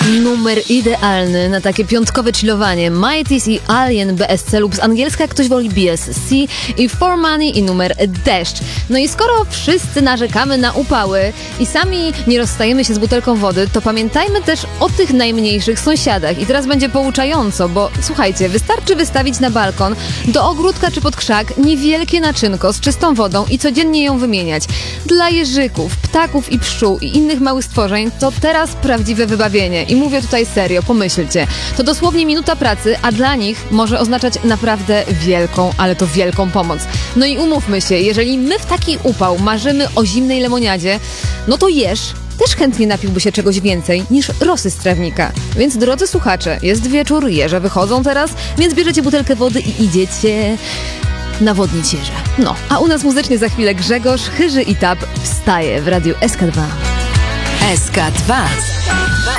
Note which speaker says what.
Speaker 1: Numer idealny na takie piątkowe chillowanie. Mighties i Alien BSC lub z angielska jak ktoś woli BSC i For Money i numer Deszcz. No i skoro wszyscy narzekamy na upały i sami nie rozstajemy się z butelką wody, to pamiętajmy też o tych najmniejszych sąsiadach. I teraz będzie pouczająco, bo słuchajcie, wystarczy wystawić na balkon, do ogródka czy pod krzak niewielkie naczynko z czystą wodą i codziennie ją wymieniać. Dla jeżyków, ptaków i pszczół i innych małych stworzeń to teraz prawdziwe wybawienie. I mówię tutaj serio, pomyślcie. To dosłownie minuta pracy, a dla nich może oznaczać naprawdę wielką, ale to wielką pomoc. No i umówmy się, jeżeli my w taki upał marzymy o zimnej lemoniadzie, no to Jeż też chętnie napiłby się czegoś więcej niż rosy z trawnika. Więc drodzy słuchacze, jest wieczór, jeże wychodzą teraz, więc bierzecie butelkę wody i idziecie nawodnić jeża. No, a u nas muzycznie za chwilę Grzegorz, Chyży i Tap wstaje w radiu SK2.
Speaker 2: SK2.